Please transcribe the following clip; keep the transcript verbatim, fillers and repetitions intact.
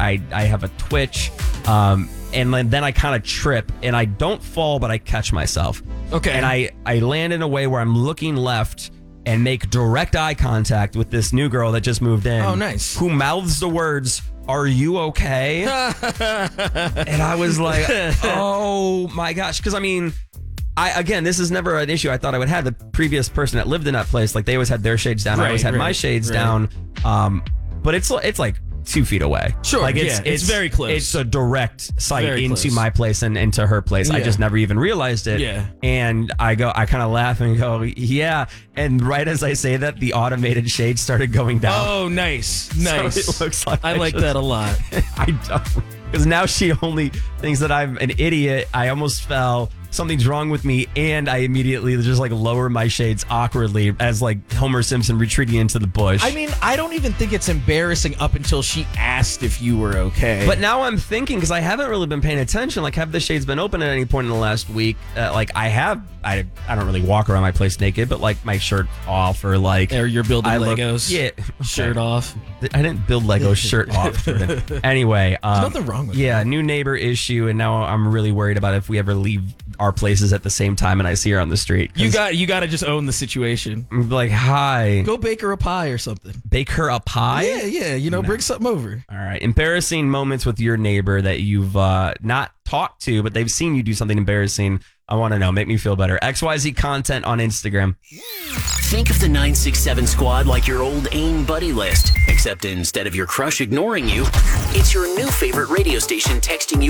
I, I have a twitch. Um, and then I kind of trip and I don't fall, but I catch myself. Okay. And I, I land in a way where I'm looking left and make direct eye contact with this new girl that just moved in. Oh, nice. Who mouths the words, "Are you okay?" And I was like, oh my gosh. Because I mean, I again, this is never an issue I thought I would have. The previous person that lived in that place, like they always had their shades down. Right, I always had right, my shades right. down. Um, but it's it's like two feet away. Sure, like yeah, it's very close. It's a direct sight Very into close. my place and into her place. I Yeah. just never even realized it. Yeah. And I go, I kind of laugh and go, yeah. And right as I say that, the automated shades started going down. Oh, nice. Nice. So it looks like I I like just- that a lot. I don't. Because now she only thinks that I'm an idiot. I almost fell. Something's wrong with me. And I immediately just like lower my shades awkwardly as like Homer Simpson retreating into the bush. I mean, I don't even think it's embarrassing up until she asked if you were okay. But now I'm thinking, because I haven't really been paying attention, like have the shades been open at any point in the last week? Uh, like I have, I, I don't really walk around my place naked, but like my shirt off or like. Or you're building I look- Legos. yeah. Shirt Okay. off. I didn't build Lego shirt off. Jordan. Anyway. Um, There's nothing wrong with Yeah, that. new neighbor issue. And now I'm really worried about if we ever leave our places at the same time and I see her on the street. 'Cause You got you got to just own the situation. I'm like, hi. Go bake her a pie or something. Bake her a pie? Yeah, yeah. You know, bring something over. All right. Embarrassing moments with your neighbor that you've uh, not talked to, but they've seen you do something embarrassing. I want to know. Make me feel better. X Y Z content on Instagram. Think of the nine six seven squad like your old AIM buddy list, except instead of your crush ignoring you, it's your new favorite radio station texting you